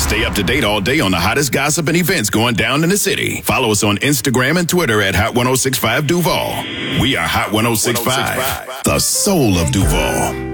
Stay up to date all day on the hottest gossip and events going down in the city. Follow us on Instagram and Twitter at Hot 1065 Duval. We are Hot 1065, the soul of Duval.